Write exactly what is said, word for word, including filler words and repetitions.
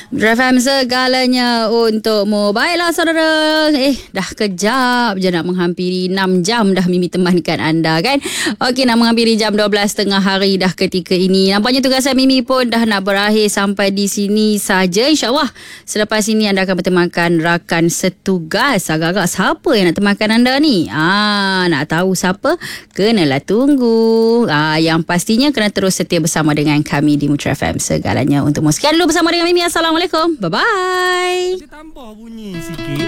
Mutra F M segalanya untukmu. Baiklah saudara, eh dah kejap je nak menghampiri enam jam dah Mimi temankan anda kan. Okey, nak menghampiri jam dua belas tengah hari dah ketika ini. Nampaknya tugasan Mimi pun dah nak berakhir sampai di sini saja. InsyaAllah selepas ini anda akan bertemakan rakan setugas. Agak-agak siapa yang nak temakan anda ni? Ah, nak tahu siapa? Kenalah tunggu. Ah, yang pastinya kena terus setia bersama dengan kami di Mutra F M segalanya untukmu. Sekian dulu bersama dengan Mimi. Assalamualaikum. Bye-bye. Saya tambah bunyi sikit.